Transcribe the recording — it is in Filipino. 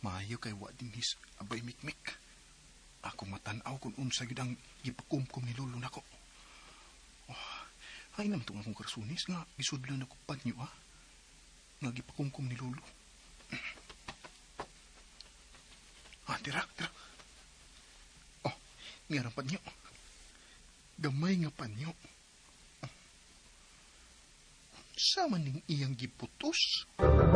Maayo kay wa dinhis abay mikmik. Ako matanaw kung unsa gyud ang gipakumkum ni Lolo nako. Ay naman itong akong karsunis nga isudlan ako panyo nga gipakumkum ni Lolo. Tira. Nga rin panyo. Gamay nga panyo. Sa man ning iyang giputos.